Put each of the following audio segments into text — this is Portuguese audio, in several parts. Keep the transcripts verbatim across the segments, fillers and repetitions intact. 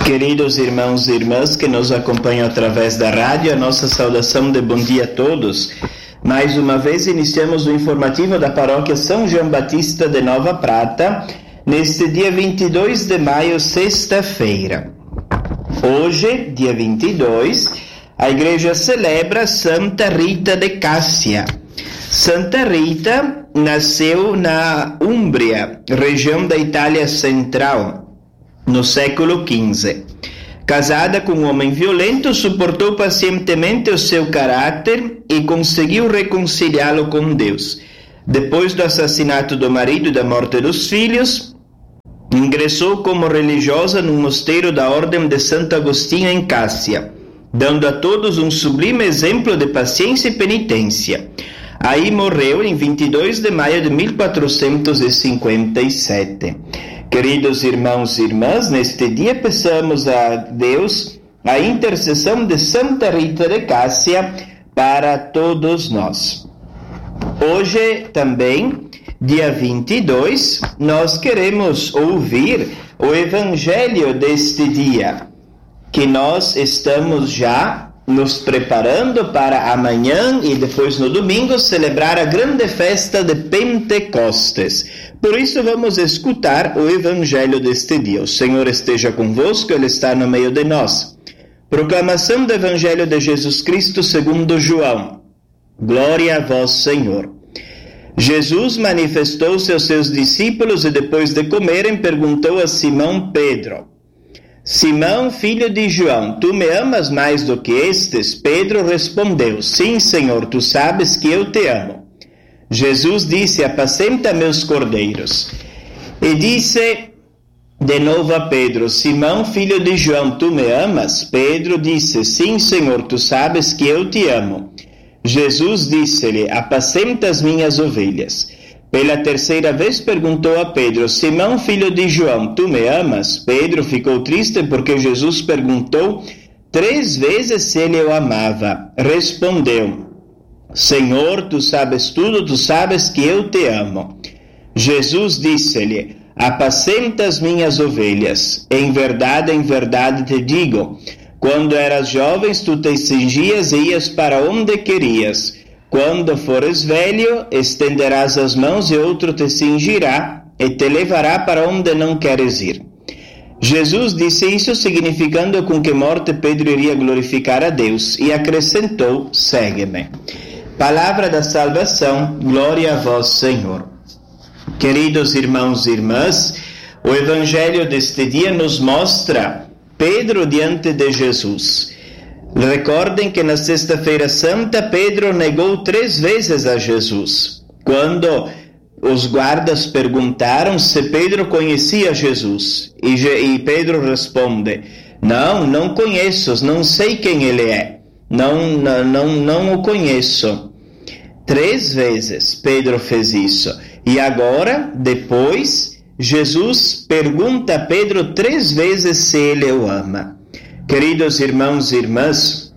Queridos irmãos e irmãs que nos acompanham através da rádio, a nossa saudação de bom dia a todos. Mais uma vez iniciamos o informativo da paróquia São João Batista de Nova Prata, neste dia vinte e dois de maio, sexta-feira. Hoje, dia vinte e dois, a igreja celebra Santa Rita de Cássia. Santa Rita nasceu na Úmbria, região da Itália Central, no século quinze. Casada com um homem violento, suportou pacientemente o seu caráter e conseguiu reconciliá-lo com Deus. Depois do assassinato do marido e da morte dos filhos, ingressou como religiosa no mosteiro da Ordem de Santo Agostinho em Cássia, dando a todos um sublime exemplo de paciência e penitência. Aí morreu em vinte e dois de maio de mil quatrocentos e cinquenta e sete. Queridos irmãos e irmãs, neste dia peçamos a Deus a intercessão de Santa Rita de Cássia para todos nós. Hoje também, dia vinte e dois, nós queremos ouvir o Evangelho deste dia, que nós estamos já nos preparando para amanhã e depois no domingo celebrar a grande festa de Pentecostes. Por isso vamos escutar o Evangelho deste dia. O Senhor esteja convosco, Ele está no meio de nós. Proclamação do Evangelho de Jesus Cristo segundo João. Glória a vós, Senhor. Jesus manifestou-se aos seus discípulos e depois de comerem perguntou a Simão Pedro: Simão, filho de João, tu me amas mais do que estes? Pedro respondeu: Sim, Senhor, tu sabes que eu te amo. Jesus disse: Apacenta meus cordeiros. E disse de novo a Pedro: Simão, filho de João, tu me amas? Pedro disse: Sim, Senhor, tu sabes que eu te amo. Jesus disse-lhe: Apacenta as minhas ovelhas. Pela terceira vez perguntou a Pedro: Simão, filho de João, tu me amas? Pedro ficou triste porque Jesus perguntou três vezes se ele o amava. Respondeu: Senhor, tu sabes tudo, tu sabes que eu te amo. Jesus disse-lhe: Apacenta as minhas ovelhas. Em verdade, em verdade te digo, quando eras jovem, tu te cingias e ias para onde querias. Quando fores velho, estenderás as mãos e outro te cingirá e te levará para onde não queres ir. Jesus disse isso significando com que morte Pedro iria glorificar a Deus e acrescentou: segue-me. Palavra da salvação, glória a vós, Senhor. Queridos irmãos e irmãs, o Evangelho deste dia nos mostra Pedro diante de Jesus. Recordem que na Sexta-feira Santa, Pedro negou três vezes a Jesus. Quando os guardas perguntaram se Pedro conhecia Jesus, e, e Pedro responde: Não, não conheço, não sei quem ele é, não, não, não, não o conheço. Três vezes Pedro fez isso. E agora, depois, Jesus pergunta a Pedro três vezes se ele o ama. Queridos irmãos e irmãs,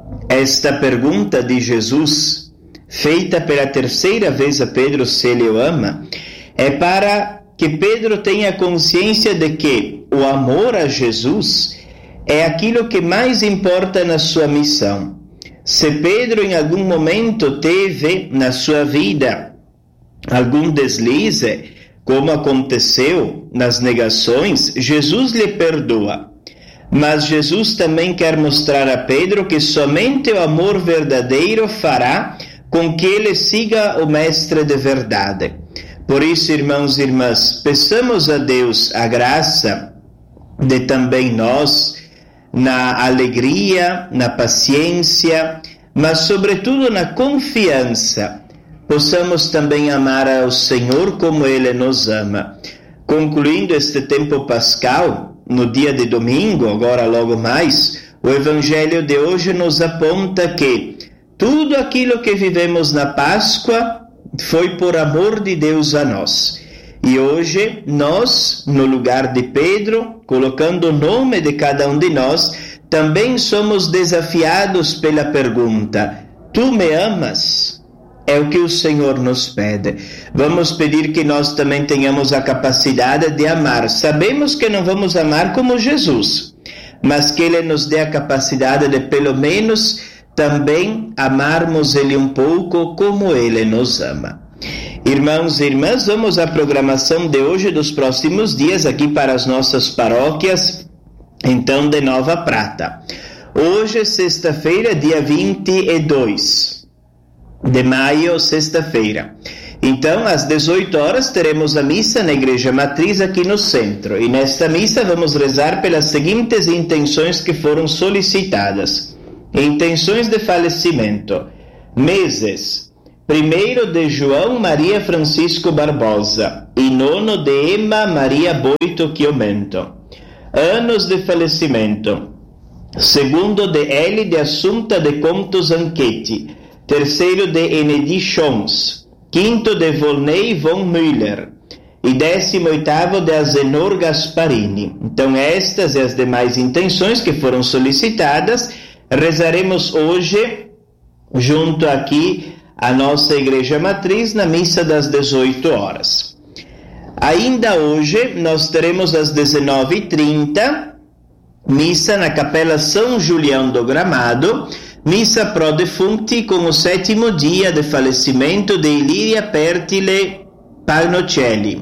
esta pergunta de Jesus, feita pela terceira vez a Pedro se ele o ama, é para que Pedro tenha consciência de que o amor a Jesus é aquilo que mais importa na sua missão. Se Pedro em algum momento teve na sua vida algum deslize, como aconteceu nas negações, Jesus lhe perdoa. Mas Jesus também quer mostrar a Pedro que somente o amor verdadeiro fará com que ele siga o Mestre de verdade. Por isso, irmãos e irmãs, peçamos a Deus a graça de também nós, na alegria, na paciência, mas sobretudo na confiança, possamos também amar ao Senhor como Ele nos ama. Concluindo este tempo pascal, no dia de domingo, agora logo mais, o Evangelho de hoje nos aponta que tudo aquilo que vivemos na Páscoa foi por amor de Deus a nós. E hoje, nós, no lugar de Pedro, colocando o nome de cada um de nós, também somos desafiados pela pergunta: tu me amas? É o que o Senhor nos pede. Vamos pedir que nós também tenhamos a capacidade de amar. Sabemos que não vamos amar como Jesus. mas que Ele nos dê a capacidade de, pelo menos, também amarmos Ele um pouco como Ele nos ama. Irmãos e irmãs, vamos à programação de hoje e dos próximos dias aqui para as nossas paróquias, então, de Nova Prata. Hoje, sexta-feira, dia vinte e dois de maio, sexta-feira. Então, às dezoito horas, teremos a missa na Igreja Matriz aqui no centro. E nesta missa vamos rezar pelas seguintes intenções que foram solicitadas. Intenções de falecimento. Meses. Primeiro de João Maria Francisco Barbosa e nono de Emma Maria Boito Chiomento. Anos de falecimento. Segundo de Eli de Assunta de Contos Anchetti. Terceiro de Enedi Chons. Quinto de Volney von Müller. E décimo oitavo de Azenor Gasparini. Então estas e as demais intenções que foram solicitadas, rezaremos hoje, junto aqui à nossa Igreja Matriz, na missa das dezoito horas. Ainda hoje, nós teremos às dezenove e trinta, missa na Capela São Julião do Gramado, missa pro defunti com o sétimo dia de falecimento de Ilíria Pertile Palnocelli.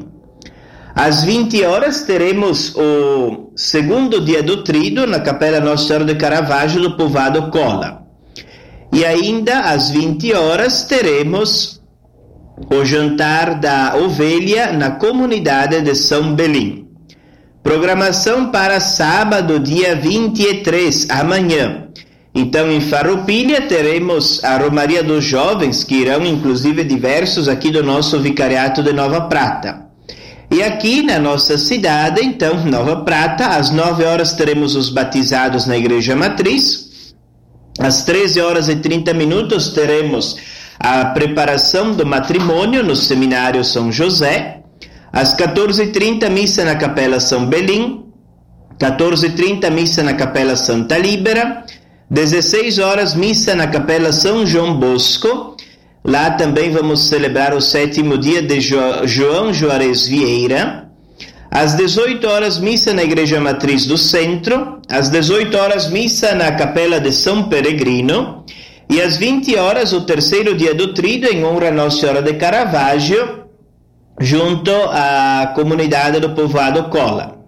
Às vinte horas teremos o segundo dia do Tríduo na Capela Nossa Senhora de Caravaggio do povoado Cola. E ainda às vinte horas teremos o jantar da ovelha na comunidade de São Belim. Programação para sábado, dia vinte e três, amanhã. Então, em Farroupilha, teremos a Romaria dos Jovens, que irão, inclusive, diversos aqui do nosso Vicariato de Nova Prata. E aqui na nossa cidade, então, Nova Prata, às nove horas teremos os batizados na Igreja Matriz. Às treze horas e trinta minutos teremos a preparação do matrimônio no Seminário São José. Às quatorze e trinta, missa na Capela São Belim. quatorze e trinta, missa na Capela Santa Líbera. dezesseis horas, missa na Capela São João Bosco. Lá também vamos celebrar o sétimo dia de jo- João Juarez Vieira. Às dezoito horas, missa na Igreja Matriz do Centro. Às dezoito horas, missa na Capela de São Peregrino. E às vinte horas, o terceiro dia do Tríduo, em honra a Nossa Senhora de Caravaggio, junto à comunidade do povoado Cola.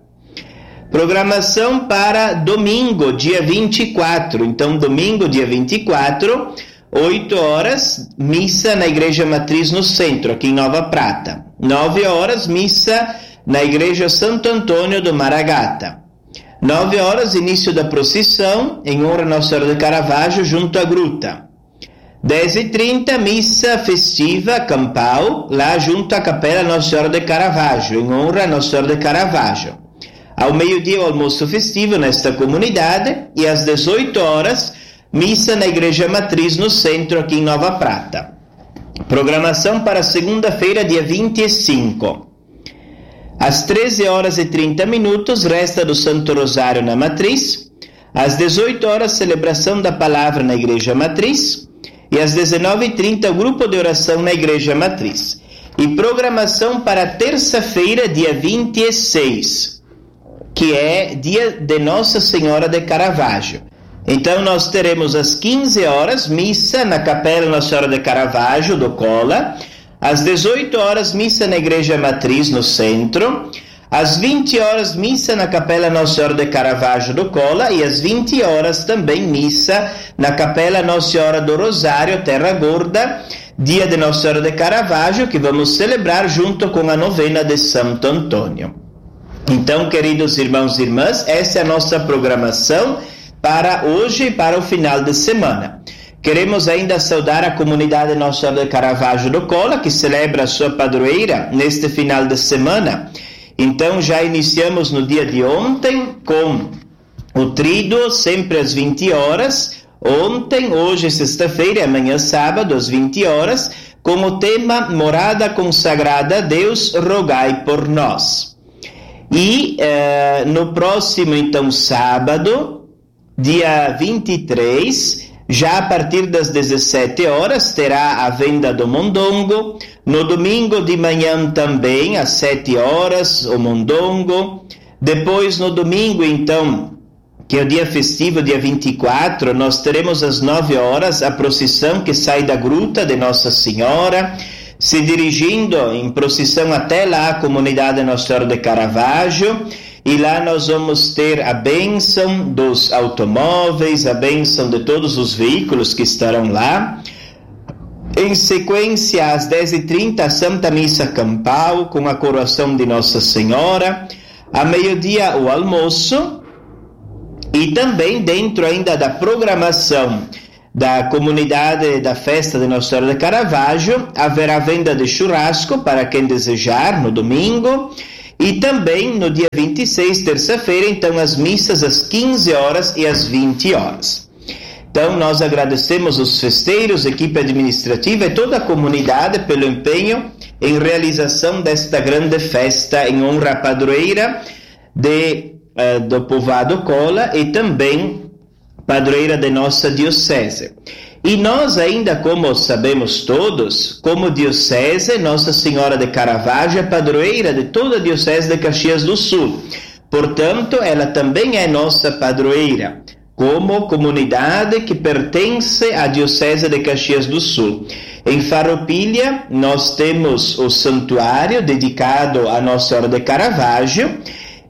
Programação para domingo, dia vinte e quatro. Então, domingo, dia vinte e quatro, oito horas, missa na Igreja Matriz no Centro, aqui em Nova Prata. nove horas, missa na Igreja Santo Antônio do Maragata. nove horas, início da procissão, em honra a Nossa Senhora de Caravaggio, junto à gruta. dez e trinta, missa festiva, campal, lá junto à Capela Nossa Senhora de Caravaggio, em honra a Nossa Senhora de Caravaggio. Ao meio-dia, o almoço festivo nesta comunidade, e às dezoito horas, missa na Igreja Matriz no Centro, aqui em Nova Prata. Programação para segunda-feira, dia vinte e cinco. Às treze horas e trinta minutos, resta do Santo Rosário na Matriz. Às dezoito horas, celebração da Palavra na Igreja Matriz. E às dezenove e trinta, o grupo de oração na Igreja Matriz. E programação para terça-feira, dia vinte e seis, que é dia de Nossa Senhora de Caravaggio. Então, nós teremos às quinze horas, missa na Capela Nossa Senhora de Caravaggio, do Cola. Às dezoito horas, missa na Igreja Matriz, no Centro. Às vinte horas, missa na Capela Nossa Senhora de Caravaggio, do Cola. E às vinte horas, também missa na Capela Nossa Senhora do Rosário, Terra Gorda, dia de Nossa Senhora de Caravaggio, que vamos celebrar junto com a novena de Santo Antônio. Então, queridos irmãos e irmãs, essa é a nossa programação para hoje e para o final de semana. Queremos ainda saudar a comunidade Nossa Senhora de Caravaggio do Cola, que celebra a sua padroeira neste final de semana. Então, já iniciamos no dia de ontem com o Tríduo, sempre às vinte horas. Ontem, hoje, sexta-feira e amanhã, sábado, às vinte horas, com o tema Morada Consagrada a Deus, rogai por nós. E eh, no próximo, então, sábado, dia vinte e três, já a partir das dezessete horas, terá a venda do mondongo. No domingo de manhã também, às sete horas, o mondongo. Depois, no domingo, então, que é o dia festivo, dia vinte e quatro, nós teremos às nove horas a procissão que sai da gruta de Nossa Senhora, se dirigindo em procissão até lá a comunidade Nossa Senhora de Caravaggio, e lá nós vamos ter a bênção dos automóveis, a bênção de todos os veículos que estarão lá. Em sequência, às dez e trinta, a Santa Missa Campal, com a coroação de Nossa Senhora. A meio-dia, o almoço. E também, dentro ainda da programação da comunidade da festa de Nossa Senhora de Caravaggio, haverá venda de churrasco para quem desejar, no domingo. E também, no dia vinte e seis, terça-feira, então, as missas às quinze horas e às vinte horas. Então, nós agradecemos os festeiros, equipe administrativa e toda a comunidade pelo empenho em realização desta grande festa em honra à padroeira de, uh, do povoado Cola e também padroeira de nossa diocese. E nós ainda, como sabemos todos, como diocese, Nossa Senhora de Caravaggio é padroeira de toda a diocese de Caxias do Sul. Portanto, ela também é nossa padroeira, como comunidade que pertence à diocese de Caxias do Sul. Em Farroupilha, nós temos o santuário dedicado a Nossa Senhora de Caravaggio,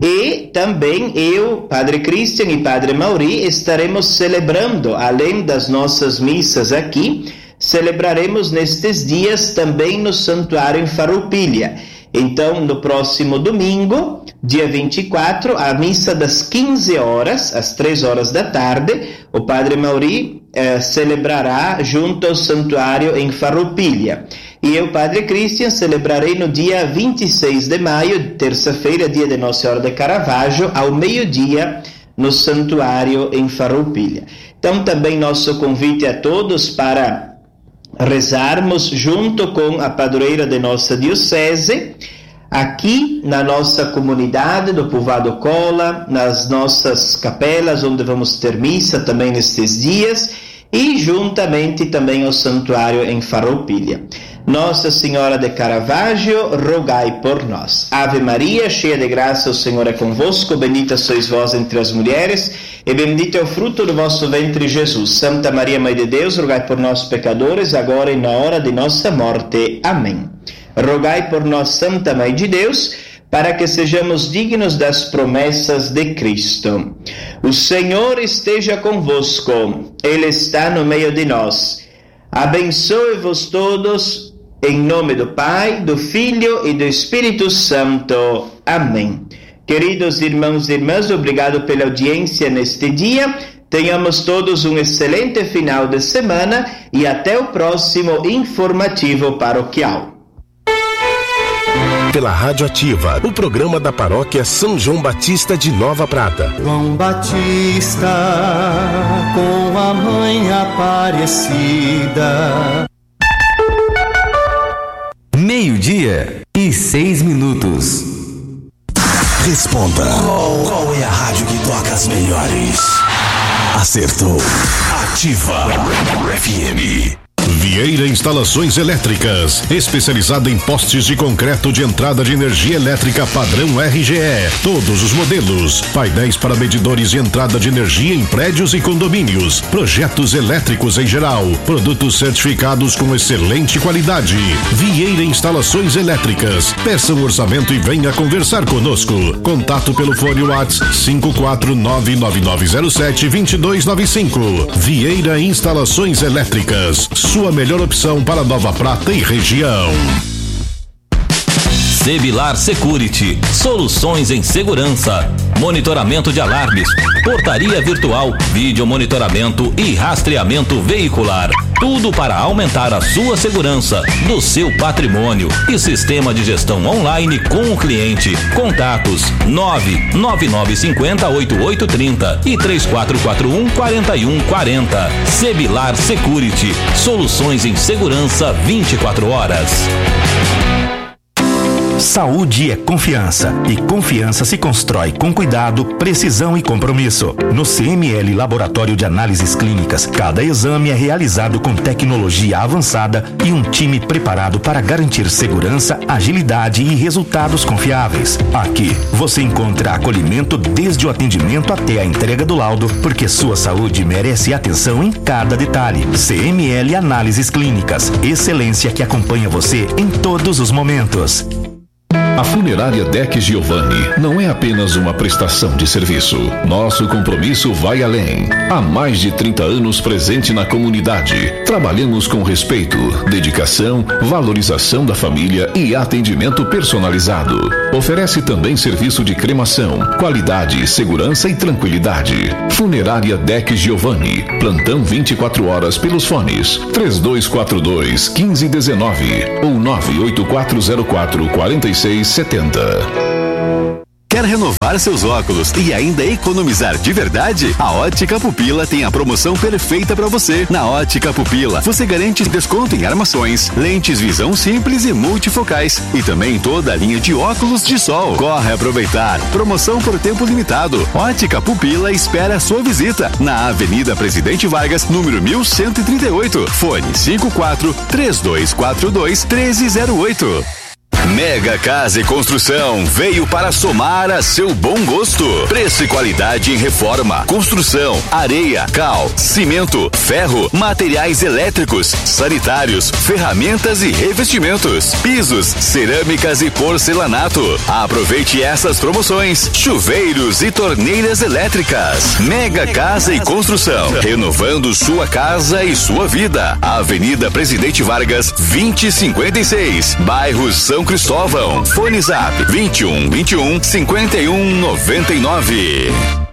e também eu, Padre Christian e Padre Mauri, estaremos celebrando, além das nossas missas aqui, celebraremos nestes dias também no santuário em Farroupilha. Então, no próximo domingo, dia vinte e quatro, a missa das quinze horas, às três horas da tarde, o Padre Mauri eh, celebrará junto ao santuário em Farroupilha. E eu, Padre Christian, celebrarei no dia vinte e seis de maio, terça-feira, dia de Nossa Senhora de Caravaggio, ao meio-dia, no santuário em Farroupilha. Então, também nosso convite a todos para rezarmos junto com a padroeira de nossa diocese, aqui na nossa comunidade do povoado Cola, nas nossas capelas, onde vamos ter missa também nestes dias, e juntamente também ao santuário em Farroupilha. Nossa Senhora de Caravaggio, rogai por nós. Ave Maria, cheia de graça, o Senhor é convosco, bendita sois vós entre as mulheres, e bendito é o fruto do vosso ventre, Jesus. Santa Maria, Mãe de Deus, rogai por nós, pecadores, agora e na hora de nossa morte. Amém. Rogai por nós, Santa Mãe de Deus, para que sejamos dignos das promessas de Cristo. O Senhor esteja convosco, Ele está no meio de nós. Abençoe-vos todos, em nome do Pai, do Filho e do Espírito Santo. Amém. Queridos irmãos e irmãs, obrigado pela audiência neste dia. Tenhamos todos um excelente final de semana e até o próximo informativo paroquial. Pela Rádio Ativa, o programa da Paróquia São João Batista de Nova Prata. João Batista, com a mãe Aparecida. Meio-dia e seis minutos. Responda. Qual, qual é a rádio que toca as melhores? Acertou. Ativa F M. Vieira Instalações Elétricas, especializada em postes de concreto de entrada de energia elétrica padrão R G E, todos os modelos, painéis para medidores de entrada de energia em prédios e condomínios, projetos elétricos em geral, produtos certificados com excelente qualidade. Vieira Instalações Elétricas, peça um orçamento e venha conversar conosco. Contato pelo fone WhatsApp cinco quatro nove nove nove zero sete dois dois nove cinco. Vieira Instalações Elétricas, sua melhor opção para Nova Prata e região. Sebilar Security, soluções em segurança, monitoramento de alarmes, portaria virtual, vídeo monitoramento e rastreamento veicular. Tudo para aumentar a sua segurança do seu patrimônio e sistema de gestão online com o cliente. Contatos nove nove nove cinco zero oito oito três zero e três quatro quatro um quatro um quatro zero. Sebilar Security, soluções em segurança vinte e quatro horas. Saúde é confiança e confiança se constrói com cuidado, precisão e compromisso. No C M L Laboratório de Análises Clínicas, cada exame é realizado com tecnologia avançada e um time preparado para garantir segurança, agilidade e resultados confiáveis. Aqui, você encontra acolhimento desde o atendimento até a entrega do laudo, porque sua saúde merece atenção em cada detalhe. C M L Análises Clínicas, excelência que acompanha você em todos os momentos. A Funerária Deck Giovanni não é apenas uma prestação de serviço. Nosso compromisso vai além. Há mais de trinta anos presente na comunidade. Trabalhamos com respeito, dedicação, valorização da família e atendimento personalizado. Oferece também serviço de cremação, qualidade, segurança e tranquilidade. Funerária Deck Giovanni. Plantão vinte e quatro horas pelos fones três dois quatro dois, um cinco um nove ou nove oito quatro zero quatro, quatro seis setenta. Quer renovar seus óculos e ainda economizar de verdade? A Ótica Pupila tem a promoção perfeita para você. Na Ótica Pupila, você garante desconto em armações, lentes visão simples e multifocais e também toda a linha de óculos de sol. Corre aproveitar. Promoção por tempo limitado. Ótica Pupila espera a sua visita na Avenida Presidente Vargas, número mil cento e trinta e oito. Fone cinco quatro três dois quatro dois, um três zero oito. Mega Casa e Construção veio para somar a seu bom gosto. Preço e qualidade em reforma, construção, areia, cal, cimento, ferro, materiais elétricos, sanitários, ferramentas e revestimentos, pisos, cerâmicas e porcelanato. Aproveite essas promoções: chuveiros e torneiras elétricas. Mega Casa e Construção, renovando sua casa e sua vida. Avenida Presidente Vargas, vinte e cinquenta e seis, bairro São Cristóvão. Fone Zap vinte e um, vinte e um, cinquenta e um, noventa e nove.